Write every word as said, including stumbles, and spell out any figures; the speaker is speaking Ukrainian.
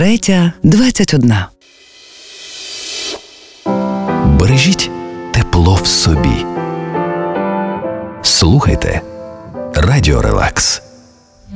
третя двадцять одна. Бережіть тепло в собі. Слухайте Радіо Релакс.